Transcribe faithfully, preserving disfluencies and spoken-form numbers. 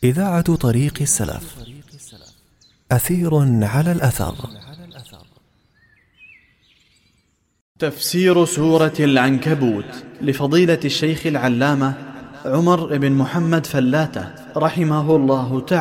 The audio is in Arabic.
إذاعة طريق السلف. أثير على الأثر. تفسير سورة العنكبوت لفضيلة الشيخ العلامة عمر بن محمد فلاتة رحمه الله تعالى.